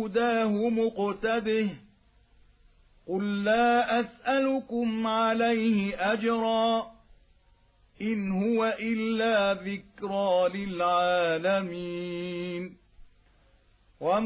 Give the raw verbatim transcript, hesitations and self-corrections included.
بهداه مقتده قل لا أسألكم عليه أجرا إن هو إلا ذكرى للعالمين